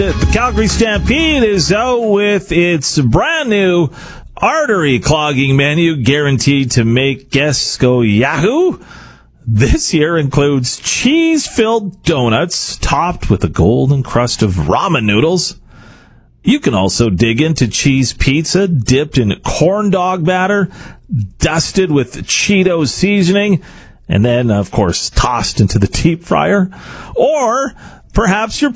The Calgary Stampede is out with its brand new artery clogging menu guaranteed to make guests go yahoo. This year includes cheese-filled donuts topped with a golden crust of ramen noodles. You can also dig into cheese pizza dipped in corn dog batter, dusted with Cheetos seasoning, and then, of course, tossed into the deep fryer. Or perhaps you're